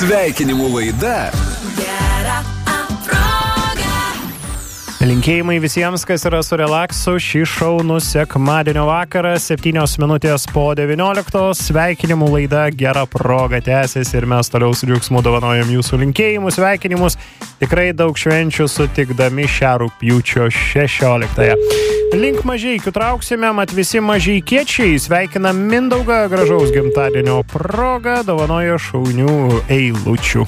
Sveikinimų laida Gera proga. Linkėjimai visiems, kas yra su relaksu šį šaunų sekmadienio vakarą, 7 minutės po 19. Sveikinimų laida Gera proga tęsiasi ir mes toliau su džiaugsmu dovanojam jūsų linkėjimus, sveikinimus. Tikrai daug švenčių sutikdami šią rugpjūčio 16. Link Mažeikių trauksime, mat visi mažeikiečiai sveikina Mindaugą gražaus gimtadienio proga, dovanoja šaunių eilučių.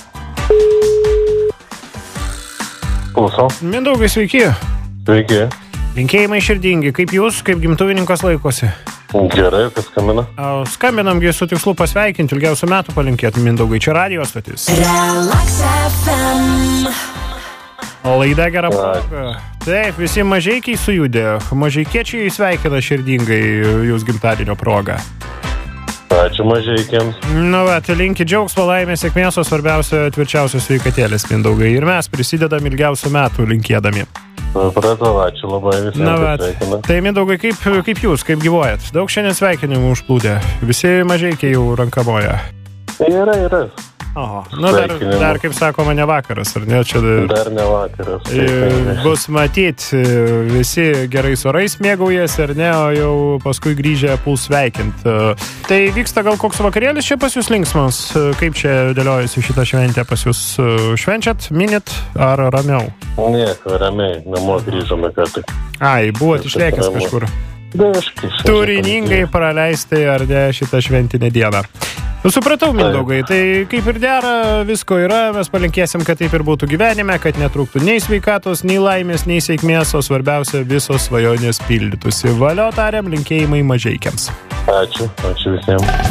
Klausau. Mindaugai, sveiki. Sveiki. Linkėjimai širdingi. Kaip jūs, kaip gimtuvininkas laikosi? Gerai, kas skambina? Skambinamgi su tikslu pasveikinti, ilgiausių metų palinkėti Mindaugai. Čia radijo stotis. Relax FM. O laida Gera proga. Taip, visi mažeikiai sujudė. Mažeikiečiai sveikina širdingai jūs gimtadienio progą. Ačiū Mažeikiams. Nu, tai linki džiaugsmo, laimės, sėkmės, o svarbiausia tvirčiausios sveikatėlės, Mindaugai. Ir mes prisidedam ilgiausių metų linkėdami. Supratau, ačiū labai visiems. Tai Mindaugai, kaip jūs, kaip gyvuojat? Daug šiandien sveikinimų užplūdė. Visi mažeikiai jau rankamoja. Yra. Oho, nu dar kaip sakoma, ne vakaras, ar ne? Čia dar ne vakaras. Bus matyt, visi gerais orais mėgaujas, ar ne, o jau paskui grįžę puls sveikint. Tai vyksta gal koks vakarėlis čia pas jūs linksmas? Kaip čia dėliojasi šitą šventę pas jūs? Švenčiat, minit ar ramiau? Nieko, ramiai, namo grįžome kartai. Ai, buvot išlėkęs kažkur. Turiningai praleistai ar ne šitą šventinę dieną. Supratau, Mindaugai, tai kaip ir dera, visko yra, mes palinkėsim, kad taip ir būtų gyvenime, kad netrūktų nei sveikatos, nei laimės, nei sėkmės, o svarbiausia, visos svajonės pildytųsi. Valio tariam, linkėjimai mažeikiams. Ačiū visiems.